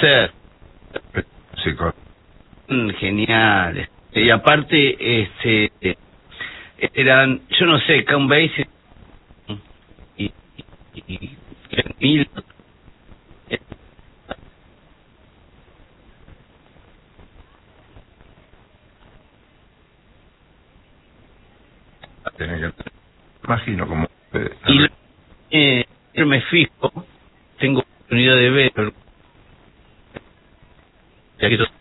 ser. Sí, Genial. Y aparte, eran, yo no sé, Count Basie y Mil. Imagino como... Yo me fijo, tengo oportunidad de ver, ya que